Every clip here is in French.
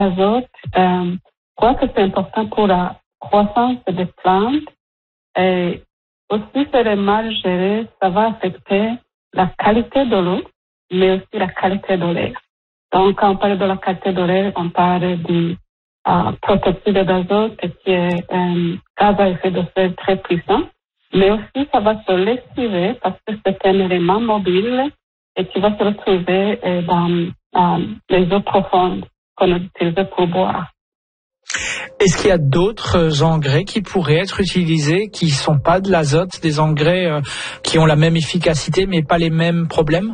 l'azote, je crois que c'est important pour la croissance des plantes. Et aussi, si c'est mal géré, ça va affecter la qualité de l'eau, mais aussi la qualité de l'air. Donc, quand on parle de la qualité de l'air, on parle du protoxyde d'azote, qui est un gaz à effet de serre très puissant. Mais aussi, ça va se lessiver parce que c'est un élément mobile et qui va se retrouver dans les eaux profondes qu'on utilise pour boire. Est-ce qu'il y a d'autres engrais qui pourraient être utilisés, qui ne sont pas de l'azote, des engrais qui ont la même efficacité mais pas les mêmes problèmes?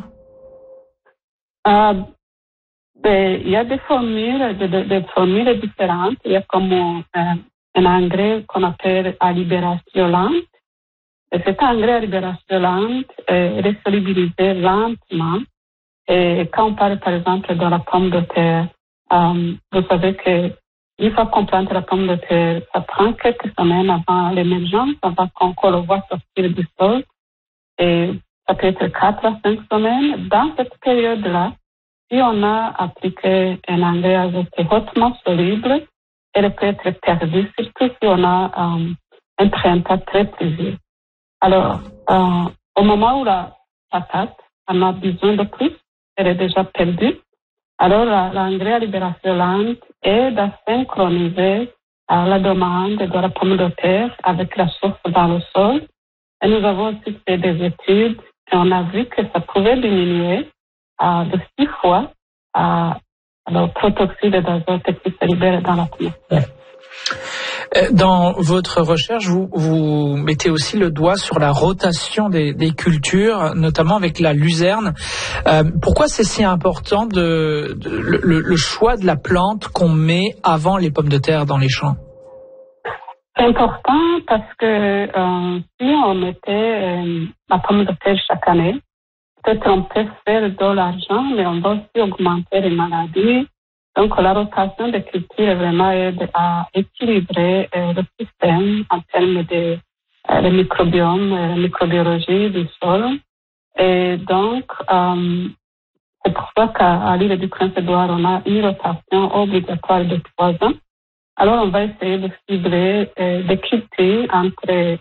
Il y a des formules différentes. Il y a comme un engrais qu'on appelle à libération lente. Et cet engrais à libération lente est solubilisé lentement. Et quand on parle par exemple de la pomme de terre, vous savez que une fois qu'on plante la pomme de terre, ça prend quelques semaines avant l'émergence, avant qu'on le voit sortir du sol. Et ça peut être 4 à 5 semaines. Dans cette période-là, si on a appliqué un engrais azoté hautement soluble, elle peut être perdue, surtout si on a un printemps très pluvieux. Alors, au moment où la patate en a besoin de plus, elle est déjà perdue. Alors, l'engrais à libération lente aide à synchroniser la demande de la pomme de terre avec la source dans le sol. Et nous avons aussi fait des études et on a vu que ça pouvait diminuer de 6 fois le protoxyde d'azote qui se libère dans l'atmosphère. Dans votre recherche, vous mettez aussi le doigt sur la rotation des cultures, notamment avec la luzerne. Pourquoi c'est si important le choix de la plante qu'on met avant les pommes de terre dans les champs? C'est important parce que si on mettait la pomme de terre chaque année, peut-être on peut faire de l'argent, mais on va aussi augmenter les maladies. Donc, la rotation des cultures vraiment aide à équilibrer le système en termes de le microbiome, la microbiologie du sol. Et donc, c'est pour ça qu'à l'île du Prince-Édouard, on a une rotation obligatoire de 3 ans. Alors, on va essayer de cibler des cultures entre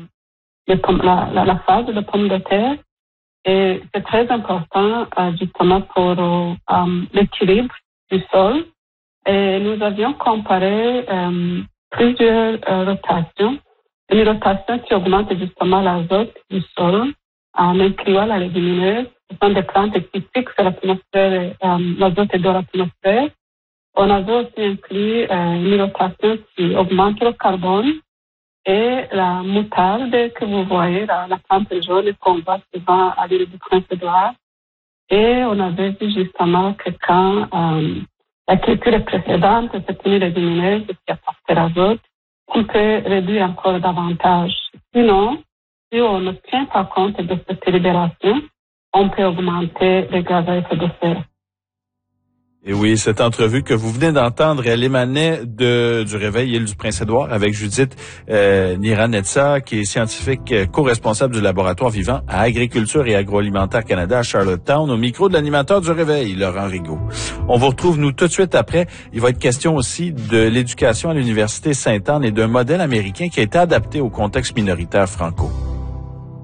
la phase de pommes de terre. Et c'est très important, justement, pour l'équilibre du sol. Et nous avions comparé plusieurs rotations. Une rotation qui augmente justement l'azote du sol en incluant la légumineuse. Ce sont des plantes qui fixent l'atmosphère, l'azote de l'atmosphère. On avait aussi inclus une rotation qui augmente le carbone et la moutarde que vous voyez, la plante jaune qu'on voit souvent à l'île du Prince-Édouard. Et on avait vu justement que quand la culture précédente, c'est une légumineuse qui apporte l'azote, on peut réduire encore davantage. Sinon, si on ne tient pas compte de cette libération, on peut augmenter les gaz à effet de serre. Et oui, cette entrevue que vous venez d'entendre, elle émanait du Réveil Île du Prince-Édouard avec Judith Niranetsa, qui est scientifique co-responsable du laboratoire vivant à Agriculture et Agroalimentaire Canada à Charlottetown, au micro de l'animateur du Réveil, Laurent Rigaud. On vous retrouve, nous, tout de suite après. Il va être question aussi de l'éducation à l'Université Sainte-Anne et d'un modèle américain qui a été adapté au contexte minoritaire franco.